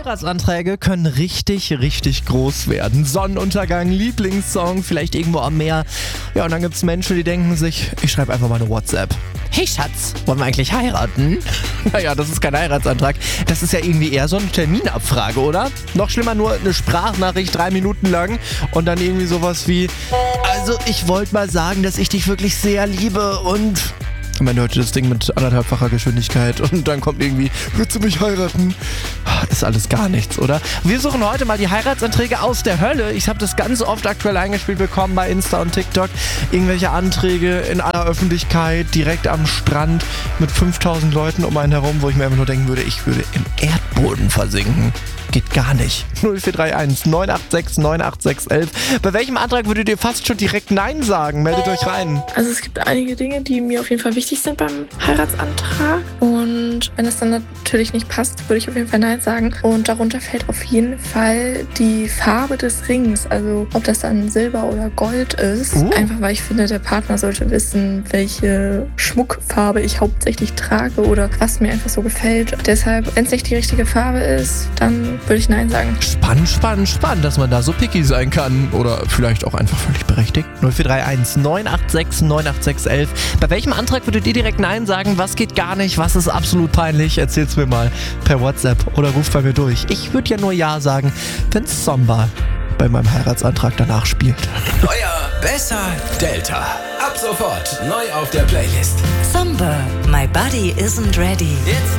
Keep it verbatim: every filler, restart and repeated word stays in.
Heiratsanträge können richtig, richtig groß werden. Sonnenuntergang, Lieblingssong, vielleicht irgendwo am Meer. Ja, und dann gibt's Menschen, die denken sich, ich schreibe einfach mal eine WhatsApp. Hey Schatz, wollen wir eigentlich heiraten? Naja, das ist kein Heiratsantrag. Das ist ja irgendwie eher so eine Terminabfrage, oder? Noch schlimmer, nur eine Sprachnachricht, drei Minuten lang und dann irgendwie sowas wie, also ich wollte mal sagen, dass ich dich wirklich sehr liebe und... Am Ende hört das Ding mit anderthalbfacher Geschwindigkeit und dann kommt irgendwie, willst du mich heiraten? Ist alles gar nichts, oder? Wir suchen heute mal die Heiratsanträge aus der Hölle. Ich habe das ganz oft aktuell eingespielt bekommen bei Insta und TikTok. Irgendwelche Anträge in aller Öffentlichkeit, direkt am Strand mit fünftausend Leuten um einen herum, wo ich mir einfach nur denken würde, ich würde im Erdboden versinken. Geht gar nicht. null vier drei eins neun acht sechs neun acht sechs eins. Bei welchem Antrag würdet ihr fast schon direkt Nein sagen? Meldet euch rein. Also es gibt einige Dinge, die mir auf jeden Fall wichtig sind beim Heiratsantrag. Und wenn es dann natürlich nicht passt, würde ich auf jeden Fall Nein sagen. Und darunter fällt auf jeden Fall die Farbe des Rings. Also ob das dann Silber oder Gold ist. Uh. Einfach weil ich finde, der Partner sollte wissen, welche Schmuckfarbe ich hauptsächlich trage oder was mir einfach so gefällt. Deshalb, wenn es nicht die richtige Farbe ist, dann würde ich Nein sagen. Spannend, spannend, spannend, dass man da so picky sein kann. Oder vielleicht auch einfach völlig berechtigt. null vier drei eins neun acht sechs neun acht sechs eins. Bei welchem Antrag würdet ihr direkt Nein sagen? Was geht gar nicht? Was ist absolut peinlich? Erzählt's mir mal per WhatsApp oder ruft bei mir durch. Ich würde ja nur Ja sagen, wenn Samba bei meinem Heiratsantrag danach spielt. Neuer, besser, Delta. Ab sofort neu auf der Playlist. Samba, My Body Isn't Ready. Jetzt